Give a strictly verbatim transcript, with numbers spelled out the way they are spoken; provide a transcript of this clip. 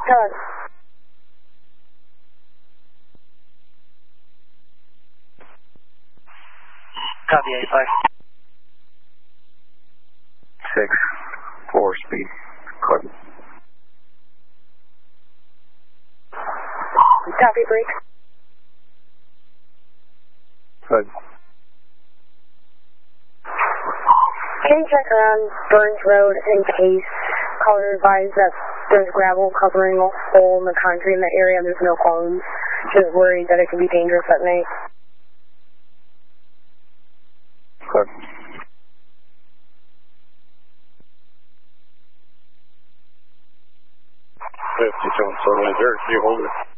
Hello. Copy, eight five. Six, four speed, clear. Copy, break. Good. Can you check around Burns Road in case caller advised that there's gravel covering a hole in the concrete in the area and there's no phones? Just worried that it could be dangerous at night. Good. fifty-two, so right there, you hold it.